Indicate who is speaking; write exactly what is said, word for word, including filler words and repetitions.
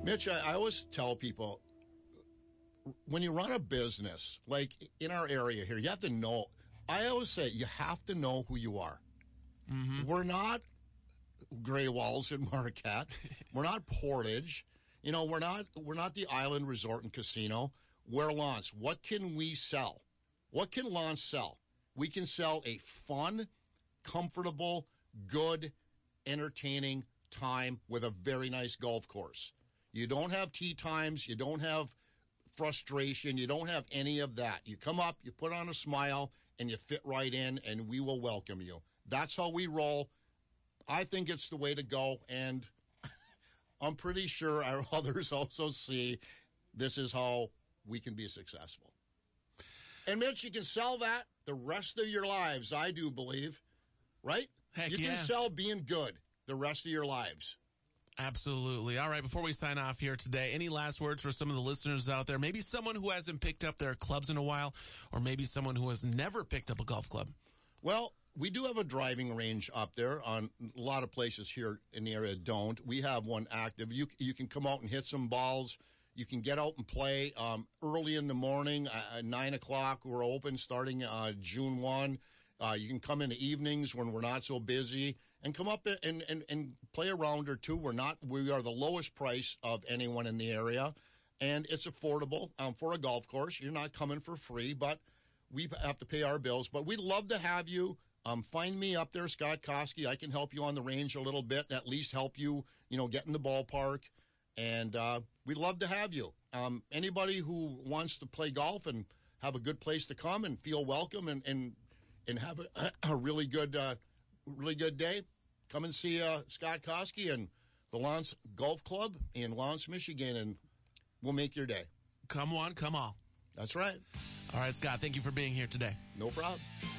Speaker 1: Mitch, I, I always tell people, when you run a business, like in our area here, you have to know, I always say, you have to know who you are. Mm-hmm. We're not Grey Walls in Marquette. We're not Portage. You know, we're not we're not the Island Resort and Casino. We're Lance. What can we sell? What can Lance sell? We can sell a fun, comfortable, good, entertaining time with a very nice golf course. You don't have tee times. You don't have frustration. You don't have any of that. You come up, you put on a smile, and you fit right in, and we will welcome you. That's how we roll. I think it's the way to go, and I'm pretty sure our others also see this is how we can be successful. And, Mitch, you can sell that the rest of your lives, I do believe, right?
Speaker 2: Heck
Speaker 1: you
Speaker 2: yeah.
Speaker 1: can sell being good the rest of your lives.
Speaker 2: Absolutely. All right, before we sign off here today, any last words for some of the listeners out there? Maybe someone who hasn't picked up their clubs in a while, or maybe someone who has never picked up a golf club.
Speaker 1: Well, we do have a driving range up there. On a lot of places here in the area don't. We have one active. You you can come out and hit some balls. You can get out and play um, early in the morning at nine o'clock. We're open starting uh, June first. Uh, you can come in the evenings when we're not so busy and come up and, and, and play a round or two. We're not, we are the lowest price of anyone in the area, and it's affordable um, for a golf course. You're not coming for free, but we have to pay our bills. But we'd love to have you. Um, find me up there, Scott Koski. I can help you on the range a little bit, and at least help you, you know, get in the ballpark. And uh, we'd love to have you. Um, anybody who wants to play golf and have a good place to come and feel welcome and, and and have a, a really good, uh, really good day, come and see uh, Scott Koski and the Lance Golf Club in Lance, Michigan, and we'll make your day.
Speaker 2: Come on, come on.
Speaker 1: That's right.
Speaker 2: All right, Scott, thank you for being here today.
Speaker 1: No problem.